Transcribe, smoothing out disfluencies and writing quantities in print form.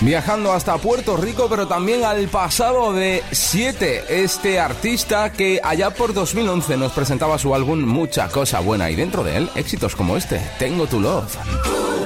Viajando hasta Puerto Rico, pero también al pasado de 7, este artista que allá por 2011 nos presentaba su álbum Mucha Cosa Buena, y dentro de él éxitos como este, Tengo Tu Love.